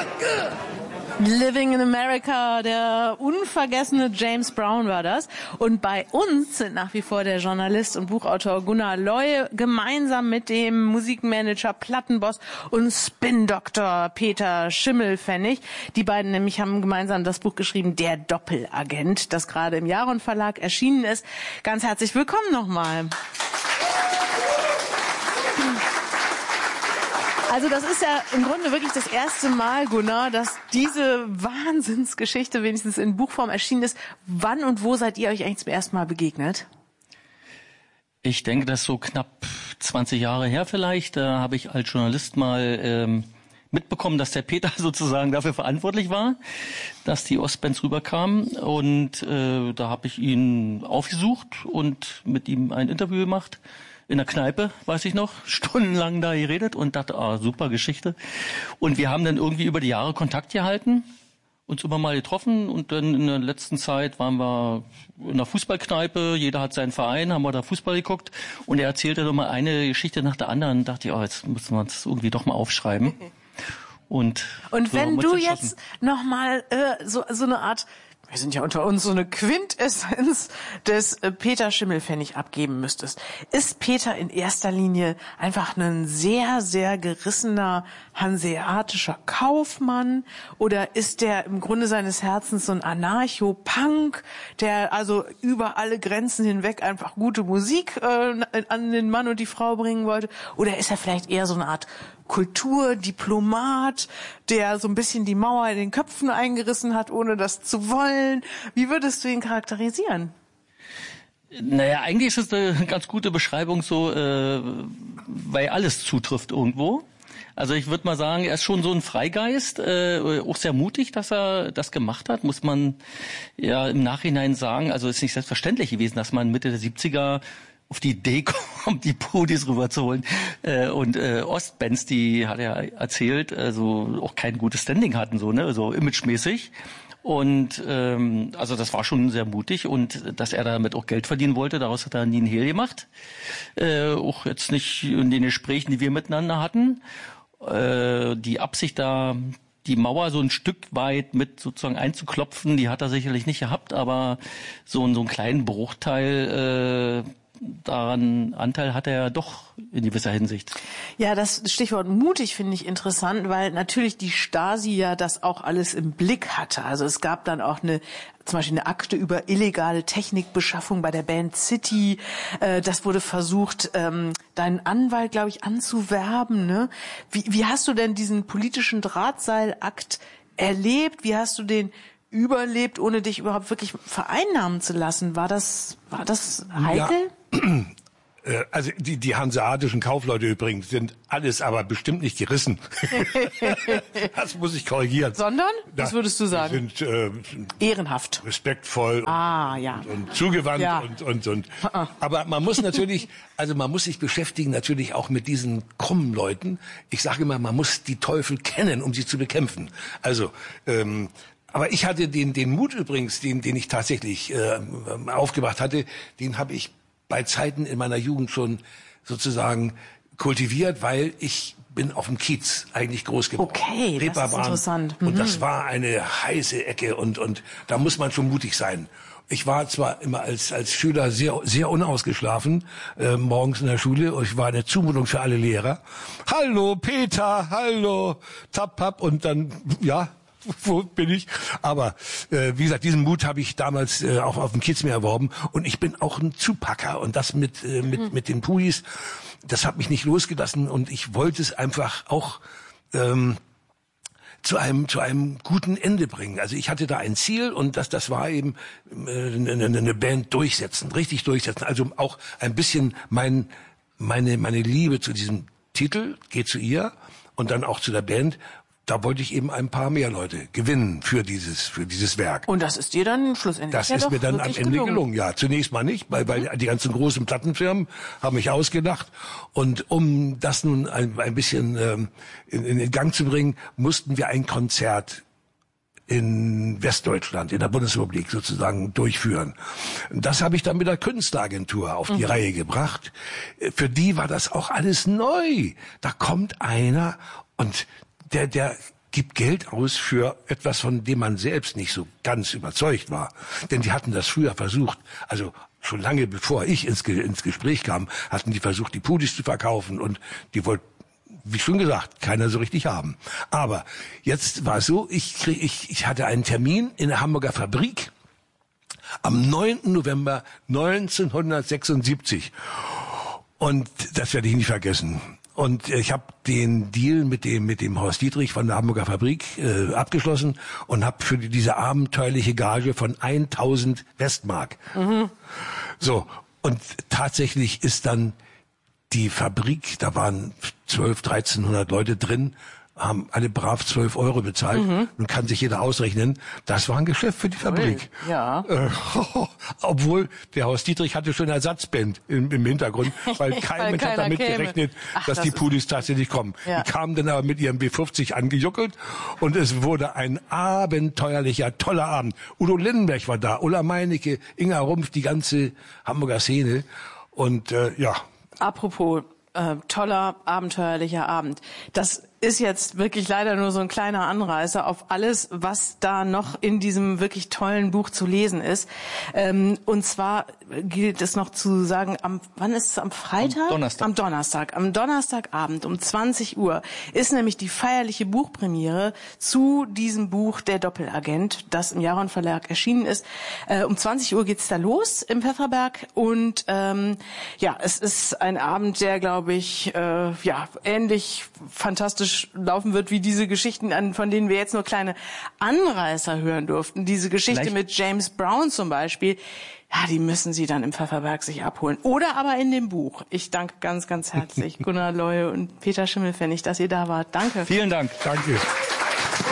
Living in America, der unvergessene James Brown war das. Und bei uns sind nach wie vor der Journalist und Buchautor Gunnar Loy gemeinsam mit dem Musikmanager, Plattenboss und Spin-Doktor Peter Schimmelpfennig. Die beiden nämlich haben gemeinsam das Buch geschrieben, Der Doppelagent, das gerade im Jaron Verlag erschienen ist. Ganz herzlich willkommen nochmal. Also das ist ja im Grunde wirklich das erste Mal, Gunnar, dass diese Wahnsinnsgeschichte wenigstens in Buchform erschienen ist. Wann und wo seid ihr euch eigentlich zum ersten Mal begegnet? Ich denke, das ist so knapp 20 Jahre her vielleicht. Da habe ich als Journalist mal mitbekommen, dass der Peter sozusagen dafür verantwortlich war, dass die Ostbands rüberkamen. Und da habe ich ihn aufgesucht und mit ihm ein Interview gemacht. In der Kneipe, weiß ich noch, stundenlang da geredet und dachte, super Geschichte. Und wir haben dann irgendwie über die Jahre Kontakt gehalten, uns immer mal getroffen und dann in der letzten Zeit waren wir in der Fußballkneipe, jeder hat seinen Verein, haben wir da Fußball geguckt und er erzählte doch mal eine Geschichte nach der anderen und dachte ich, jetzt müssen wir uns irgendwie doch mal aufschreiben. Und wenn du jetzt nochmal so eine Art, wir sind ja unter uns, so eine Quintessenz des Peter Schimmelpfennig abgeben müsstest. Ist Peter in erster Linie einfach ein sehr, sehr gerissener hanseatischer Kaufmann oder ist der im Grunde seines Herzens so ein Anarcho-Punk, der also über alle Grenzen hinweg einfach gute Musik an den Mann und die Frau bringen wollte? Oder ist er vielleicht eher so eine Art Kulturdiplomat, der so ein bisschen die Mauer in den Köpfen eingerissen hat, ohne das zu wollen? Wie würdest du ihn charakterisieren? Naja, eigentlich ist es eine ganz gute Beschreibung so, weil alles zutrifft irgendwo. Also ich würde mal sagen, er ist schon so ein Freigeist, auch sehr mutig, dass er das gemacht hat, muss man ja im Nachhinein sagen. Also es ist nicht selbstverständlich gewesen, dass man Mitte der 70er auf die Idee kommt, die Pudis rüberzuholen. Und Ostbands, die hat er erzählt, also auch kein gutes Standing hatten, so imagemäßig. Und also das war schon sehr mutig und dass er damit auch Geld verdienen wollte, daraus hat er nie einen Hehl gemacht. Auch jetzt nicht in den Gesprächen, die wir miteinander hatten. Die Absicht da, die Mauer so ein Stück weit mit sozusagen einzuklopfen, die hat er sicherlich nicht gehabt, aber so einen kleinen Bruchteil daran Anteil hat er doch in gewisser Hinsicht. Ja, das Stichwort mutig finde ich interessant, weil natürlich die Stasi ja das auch alles im Blick hatte. Also es gab dann auch zum Beispiel eine Akte über illegale Technikbeschaffung bei der Band City. Das wurde versucht, deinen Anwalt, glaube ich, anzuwerben. Ne? Wie hast du denn diesen politischen Drahtseilakt erlebt? Wie hast du den überlebt, ohne dich überhaupt wirklich vereinnahmen zu lassen? War das heikel? Ja. Also die hanseatischen Kaufleute übrigens sind alles aber bestimmt nicht gerissen. Das muss ich korrigieren. Sondern? Was würdest du sagen? Sind ehrenhaft. Respektvoll ja. und zugewandt ja. und. Aber man muss natürlich, man muss sich beschäftigen natürlich auch mit diesen krummen Leuten. Ich sage immer, man muss die Teufel kennen, um sie zu bekämpfen. Also, aber ich hatte den Mut übrigens, den ich tatsächlich aufgebracht hatte, den habe ich bei Zeiten in meiner Jugend schon sozusagen kultiviert, weil ich bin auf dem Kiez eigentlich groß geworden. Okay, das ist interessant. Und das war eine heiße Ecke und da muss man schon mutig sein. Ich war zwar immer als Schüler sehr, sehr unausgeschlafen, morgens in der Schule. Ich war eine Zumutung für alle Lehrer. Hallo Peter, hallo, tap, tap, und dann, ja, wo bin ich? Aber wie gesagt, diesen Mut habe ich damals auch auf dem Kiez mir erworben. Und ich bin auch ein Zupacker. Und das mit den Pudis, das hat mich nicht losgelassen. Und ich wollte es einfach auch zu einem guten Ende bringen. Also ich hatte da ein Ziel und das war eben eine Band durchsetzen, richtig durchsetzen. Also auch ein bisschen meine Liebe zu diesem Titel, geht zu ihr und dann auch zu der Band. Da wollte ich eben ein paar mehr Leute gewinnen für dieses Werk. Und das ist dir dann schlussendlich Das ist mir dann am Ende gelungen. Ja, zunächst mal nicht, weil die ganzen großen Plattenfirmen haben mich ausgedacht. Und um das nun ein bisschen in Gang zu bringen, mussten wir ein Konzert in Westdeutschland, in der Bundesrepublik sozusagen durchführen. Das habe ich dann mit der Künstleragentur auf die Reihe gebracht. Für die war das auch alles neu. Da kommt einer und der gibt Geld aus für etwas, von dem man selbst nicht so ganz überzeugt war. Denn die hatten das früher versucht, also schon lange bevor ich ins Gespräch kam, hatten die versucht, die Pudis zu verkaufen und die wollten, wie schon gesagt, keiner so richtig haben. Aber jetzt war es so, ich hatte einen Termin in der Hamburger Fabrik am 9. November 1976. Und das werde ich nicht vergessen. Und ich habe den Deal mit dem Horst Dietrich von der Hamburger Fabrik abgeschlossen und habe für diese abenteuerliche Gage von 1000 Westmark. So, und tatsächlich ist dann die Fabrik, da waren 1300 Leute drin, haben alle brav 12 € bezahlt. Nun kann sich jeder ausrechnen, das war ein Geschäft für die Fabrik. Ja. Obwohl der Horst Dietrich hatte schon Ersatzband im Hintergrund, weil kein Mensch hat damit gerechnet, dass die Pudis tatsächlich kommen. Ja. Die kamen dann aber mit ihrem B50 angejuckelt und es wurde ein abenteuerlicher, toller Abend. Udo Lindenberg war da, Ulla Meinecke, Inga Rumpf, die ganze Hamburger Szene und ja. Apropos toller, abenteuerlicher Abend. Das ist jetzt wirklich leider nur so ein kleiner Anreißer auf alles, was da noch in diesem wirklich tollen Buch zu lesen ist. Und zwar gilt es noch zu sagen, wann ist es? Am Freitag? Am Donnerstag. Am Donnerstagabend um 20 Uhr ist nämlich die feierliche Buchpremiere zu diesem Buch Der Doppelagent, das im Jaron Verlag erschienen ist. Um 20 Uhr geht's da los im Pfefferberg und ja, es ist ein Abend, der, glaube ich, ja, ähnlich fantastisch laufen wird wie diese Geschichten, von denen wir jetzt nur kleine Anreißer hören durften. Diese Geschichte mit James Brown zum Beispiel, ja, die müssen Sie dann im Pfefferberg sich abholen. Oder aber in dem Buch. Ich danke ganz, ganz herzlich Gunnar Loye und Peter Schimmelpfennig, dass ihr da wart. Danke. Vielen Dank. Danke.